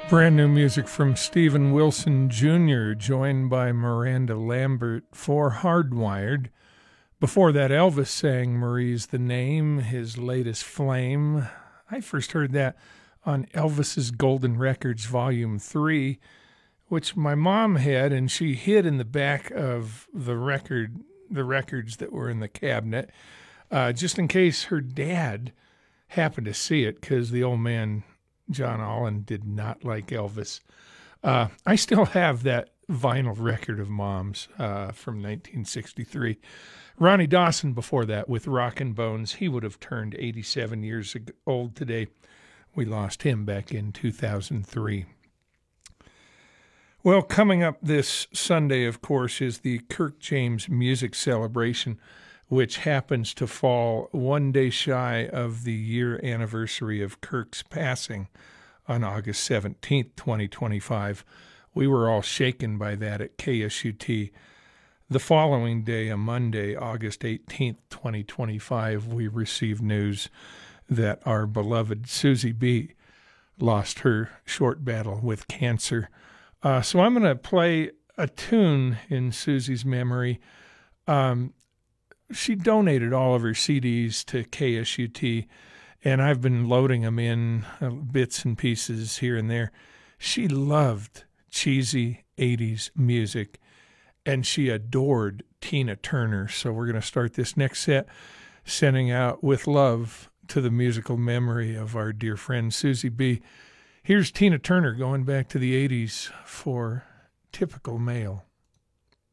Brand new music from Steven Wilson Jr., joined by Miranda Lambert for Hardwired. Before that, Elvis sang Marie's the Name, his latest flame. I first heard that on Elvis's Golden Records Volume 3, which my mom had, and she hid in the back of the records that were in the cabinet, just in case her dad happened to see it, because the old man, John Allen, did not like Elvis. I still have that vinyl record of Mom's from 1963. Ronnie Dawson before that with Rockin' Bones. He would have turned 87 years old today. We lost him back in 2003. Well, coming up this Sunday, of course, is the Kirk James Music Celebration, which happens to fall one day shy of the year anniversary of Kirk's passing on August 17th, 2025. We were all shaken by that at KSUT. The following day, a Monday, August 18th, 2025, we received news that our beloved Susie B. lost her short battle with cancer. So I'm going to play a tune in Susie's memory. She donated all of her CDs to KSUT, and I've been loading them in bits and pieces here and there. She loved cheesy 80s music, and she adored Tina Turner. So we're going to start this next set sending out with love to the musical memory of our dear friend Susie B. Here's Tina Turner going back to the 80s for Typical Male.